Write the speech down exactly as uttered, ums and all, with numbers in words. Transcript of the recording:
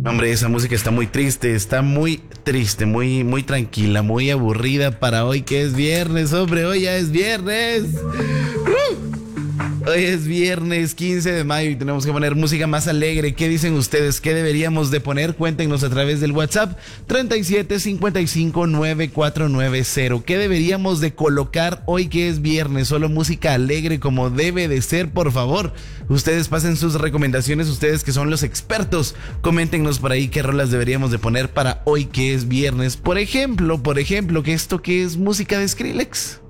Hombre, esa música está muy triste, está muy triste, muy, muy tranquila, muy aburrida para hoy que es viernes, hombre, hoy ya es viernes. ¡Uh! Hoy es viernes quince de mayo y tenemos que poner música más alegre. ¿Qué dicen ustedes? ¿Qué deberíamos de poner? Cuéntenos a través del WhatsApp treinta y siete cincuenta y cinco noventa y cuatro noventa. ¿Qué deberíamos de colocar hoy que es viernes? Solo música alegre como debe de ser, por favor. Ustedes pasen sus recomendaciones, ustedes que son los expertos. Coméntenos por ahí qué rolas deberíamos de poner para hoy que es viernes. Por ejemplo, por ejemplo, que esto que es música de Skrillex.